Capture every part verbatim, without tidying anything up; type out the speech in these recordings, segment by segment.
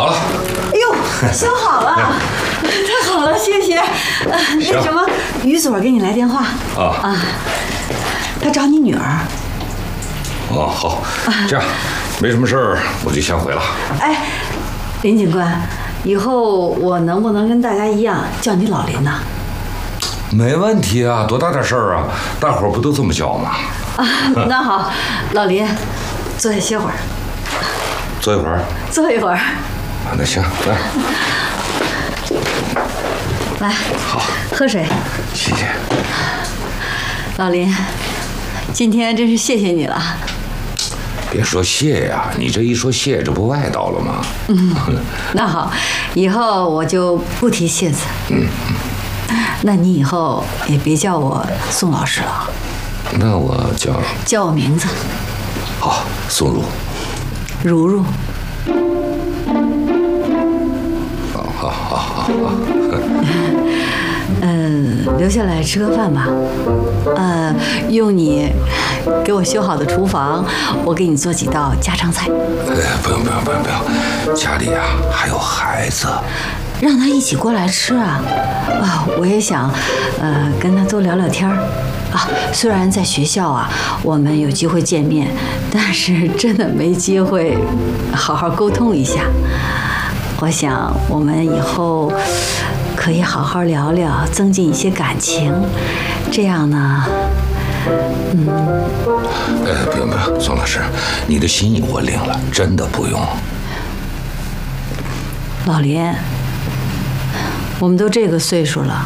好了。 哎呦，修好了，太好了，谢谢。呃，那什么，于所给你来电话啊啊，他找你女儿。 哦，好，这样，没什么事儿，我就先回了。 哎，林警官，以后我能不能跟大家一样叫你老林呢？ 没问题啊，多大点事儿啊，大伙儿不都这么叫吗？ 啊，那好，老林，坐下歇会儿。 坐一会儿。 坐一会儿。 啊，那行，来。 来， 好， 喝水。 谢谢。 老林，今天真是谢谢你了。 别说谢呀，你这一说谢，这不外道了吗？ 嗯，那好，以后我就不提谢字。嗯，那你以后也别叫我宋老师了。 那我叫叫我名字。 好，宋如。 如如。 好好好好好。 嗯，留下来吃个饭吧。呃，用你给我修好的厨房，我给你做几道家常菜。 哎，不用不用不用不用，家里啊还有孩子， 让他一起过来吃啊！啊，我也想，呃，跟他多聊聊天儿。啊，虽然在学校啊，我们有机会见面，但是真的没机会好好沟通一下。我想我们以后可以好好聊聊，增进一些感情，这样呢，嗯。 哎，不用不用，宋老师，你的心意我领了，真的不用。 老林，我们都这个岁数了，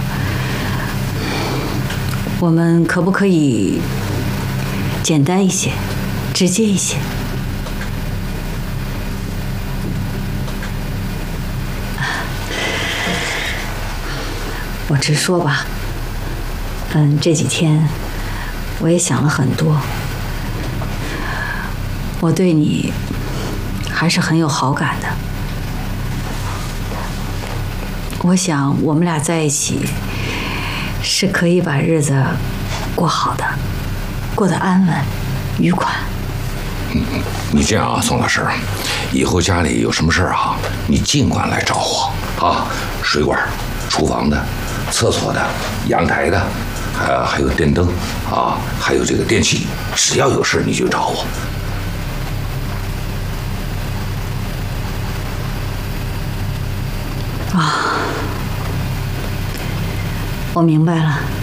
我们可不可以简单一些，直接一些？我直说吧，嗯，这几天我也想了很多，我对你还是很有好感的。我想我们俩在一起是可以把日子过好的，过得安稳、愉快。 嗯，你这样啊，宋老师，以后家里有什么事儿啊，你尽管来找我啊，水管、厨房的。厕所的、阳台的，还还有电灯啊，还有这个电器，只要有事你就找我。 啊，我明白了。